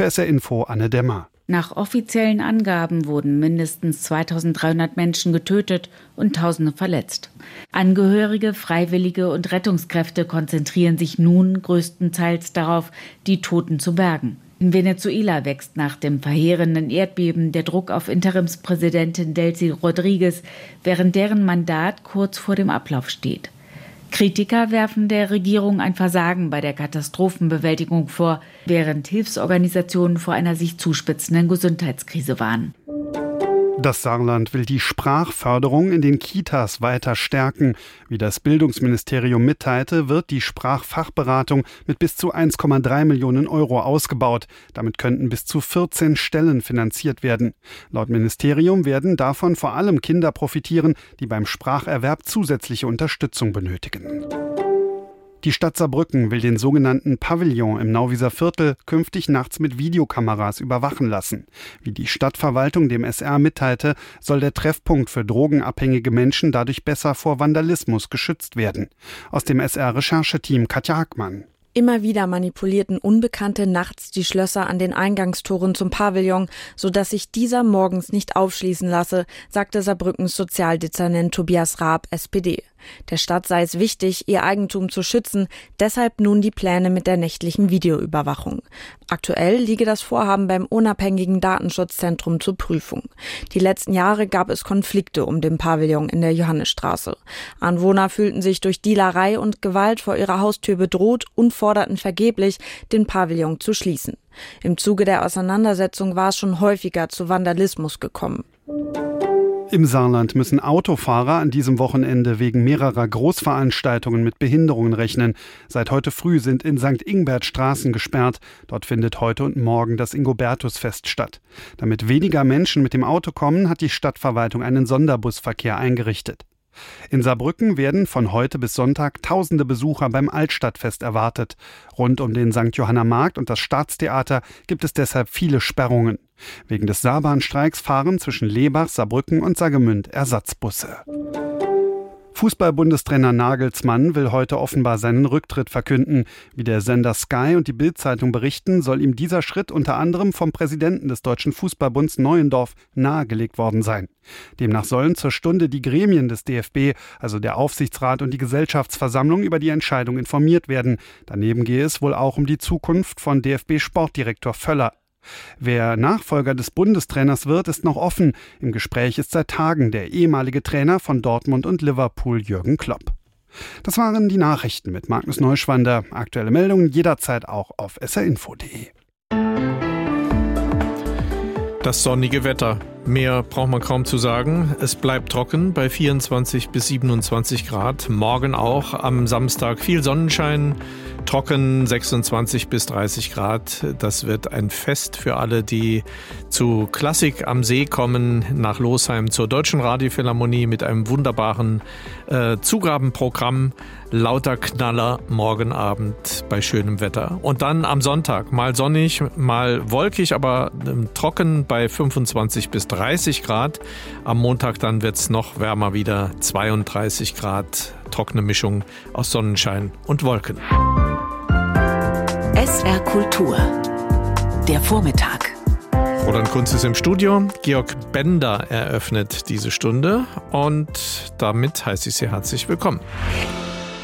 Für SR Info Anne Dämmer. Nach offiziellen Angaben wurden mindestens 2300 Menschen getötet und Tausende verletzt. Angehörige, Freiwillige und Rettungskräfte konzentrieren sich nun größtenteils darauf, die Toten zu bergen. In Venezuela wächst nach dem verheerenden Erdbeben der Druck auf Interimspräsidentin Delcy Rodriguez, während deren Mandat kurz vor dem Ablauf steht. Kritiker werfen der Regierung ein Versagen bei der Katastrophenbewältigung vor, während Hilfsorganisationen vor einer sich zuspitzenden Gesundheitskrise warnen. Das Saarland will die Sprachförderung in den Kitas weiter stärken. Wie das Bildungsministerium mitteilte, wird die Sprachfachberatung mit bis zu 1,3 Millionen Euro ausgebaut. Damit könnten bis zu 14 Stellen finanziert werden. Laut Ministerium werden davon vor allem Kinder profitieren, die beim Spracherwerb zusätzliche Unterstützung benötigen. Die Stadt Saarbrücken will den sogenannten Pavillon im Nauwieser Viertel künftig nachts mit Videokameras überwachen lassen. Wie die Stadtverwaltung dem SR mitteilte, soll der Treffpunkt für drogenabhängige Menschen dadurch besser vor Vandalismus geschützt werden. Aus dem SR-Rechercheteam Katja Hackmann. Immer wieder manipulierten Unbekannte nachts die Schlösser an den Eingangstoren zum Pavillon, sodass sich dieser morgens nicht aufschließen lasse, sagte Saarbrückens Sozialdezernent Tobias Raab, SPD. Der Stadt sei es wichtig, ihr Eigentum zu schützen, deshalb nun die Pläne mit der nächtlichen Videoüberwachung. Aktuell liege das Vorhaben beim unabhängigen Datenschutzzentrum zur Prüfung. Die letzten Jahre gab es Konflikte um den Pavillon in der Johannisstraße. Anwohner fühlten sich durch Dealerei und Gewalt vor ihrer Haustür bedroht und forderten vergeblich, den Pavillon zu schließen. Im Zuge der Auseinandersetzung war es schon häufiger zu Vandalismus gekommen. Im Saarland müssen Autofahrer an diesem Wochenende wegen mehrerer Großveranstaltungen mit Behinderungen rechnen. Seit heute früh sind in St. Ingbert Straßen gesperrt. Dort findet heute und morgen das Ingobertusfest statt. Damit weniger Menschen mit dem Auto kommen, hat die Stadtverwaltung einen Sonderbusverkehr eingerichtet. In Saarbrücken werden von heute bis Sonntag tausende Besucher beim Altstadtfest erwartet. Rund um den St. Johanner Markt und das Staatstheater gibt es deshalb viele Sperrungen. Wegen des Saarbahnstreiks fahren zwischen Lebach, Saarbrücken und Saargemünd Ersatzbusse. Fußball-Bundestrainer Nagelsmann will heute offenbar seinen Rücktritt verkünden. Wie der Sender Sky und die Bild-Zeitung berichten, soll ihm dieser Schritt unter anderem vom Präsidenten des Deutschen Fußballbunds Neuendorf nahegelegt worden sein. Demnach sollen zur Stunde die Gremien des DFB, also der Aufsichtsrat und die Gesellschaftsversammlung, über die Entscheidung informiert werden. Daneben gehe es wohl auch um die Zukunft von DFB-Sportdirektor Völler. Wer Nachfolger des Bundestrainers wird, ist noch offen. Im Gespräch ist seit Tagen der ehemalige Trainer von Dortmund und Liverpool, Jürgen Klopp. Das waren die Nachrichten mit Magnus Neuschwander. Aktuelle Meldungen jederzeit auch auf srinfo.de. Das sonnige Wetter. Mehr braucht man kaum zu sagen. Es bleibt trocken bei 24 bis 27 Grad. Morgen auch am Samstag viel Sonnenschein. Trocken 26 bis 30 Grad. Das wird ein Fest für alle, die zu Klassik am See kommen, nach Losheim zur Deutschen Radiophilharmonie mit einem wunderbaren Zugabenprogramm. Lauter Knaller morgen Abend bei schönem Wetter. Und dann am Sonntag mal sonnig, mal wolkig, aber trocken bei 25 bis 30 Grad. Am Montag dann wird's noch wärmer wieder, 32 Grad. Trockene Mischung aus Sonnenschein und Wolken. SR Kultur. Der Vormittag. Roland Kunz ist im Studio. Georg Bender eröffnet diese Stunde und damit heiße ich Sie herzlich willkommen.